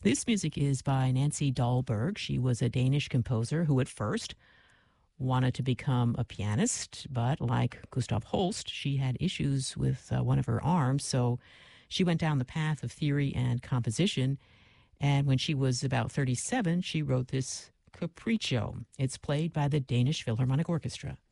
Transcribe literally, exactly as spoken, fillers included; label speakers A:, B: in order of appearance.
A: This music is by Nancy Dahlberg. She was a Danish composer who at first wanted to become a pianist, but like Gustav Holst, she had issues with uh, one of her arms, so she went down the path of theory and composition. And when she was about thirty-seven, she wrote this Capriccio. It's played by the Danish Philharmonic Orchestra.